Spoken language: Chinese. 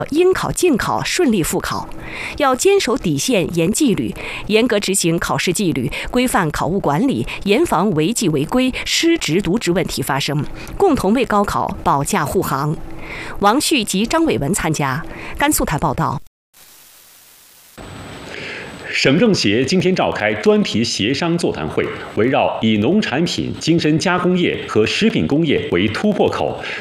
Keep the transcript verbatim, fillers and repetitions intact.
应考尽考，顺利复考。要坚守底线，严纪律，严格执行考试纪律，规范考务管理，严防违纪违规、失职渎职问题发生，共同为高考保驾护航。王旭及张伟文参加。甘肃台报道。 省政协今天召开专题协商座谈会，围绕以农产品、精深加工业和食品工业为突破口，